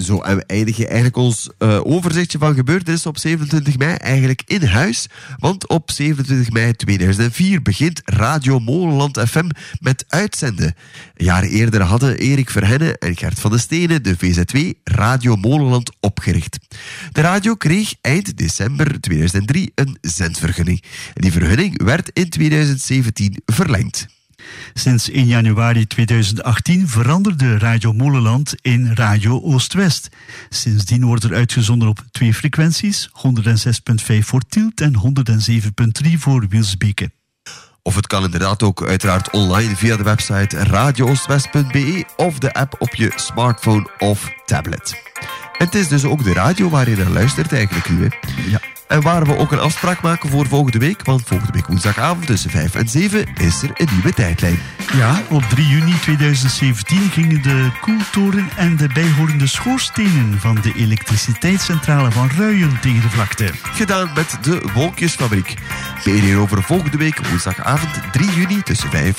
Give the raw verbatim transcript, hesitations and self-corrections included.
Zo, en we eindigen eigenlijk ons uh, overzichtje van gebeurtenissen op zevenentwintig mei eigenlijk in huis. Want op zevenentwintig mei tweeduizend vier begint Radio Molenland F M met uitzenden. Een jaar eerder hadden Erik Verhenne en Gert van den Stenen de V Z W Radio Molenland opgericht. De radio kreeg eind december tweeduizend drie een zendvergunning. En die vergunning werd in tweeduizend zeventien verlengd. Sinds één januari tweeduizend achttien veranderde Radio Molenland in Radio Oost-West. Sindsdien wordt er uitgezonden op twee frequenties, honderdzes komma vijf voor Tielt en honderdzeven komma drie voor Wilsbeke. Of het kan inderdaad ook uiteraard online via de website radio oostwest punt b e of de app op je smartphone of tablet. En het is dus ook de radio waar je naar luistert eigenlijk nu. Hè? Ja. En waar we ook een afspraak maken voor volgende week, want volgende week woensdagavond tussen vijf en zeven is er een nieuwe tijdlijn. Ja, op drie juni tweeduizend zeventien gingen de koeltoren en de bijhorende schoorstenen van de elektriciteitscentrale van Ruyen tegen de vlakte. Gedaan met de Wolkjesfabriek. Meer hierover volgende week woensdagavond drie juni tussen vijf